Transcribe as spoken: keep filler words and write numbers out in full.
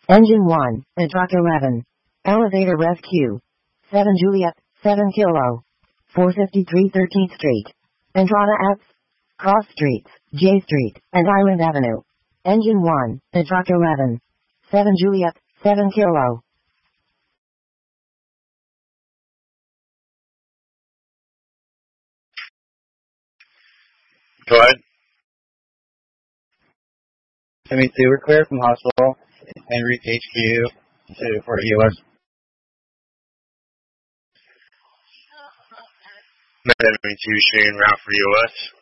Engine one, Truck eleven. Elevator rescue. seven Juliet, seven Kilo. four fifty-three thirteenth Street. Entrada F. Cross Streets, J Street, and Island Avenue. Engine one, Truck eleven. seven Juliet, seven Kilo. Go ahead. seventy-two, we're clear from hospital and reach H Q to for E O S. seventy-two, Shane, route for E O S.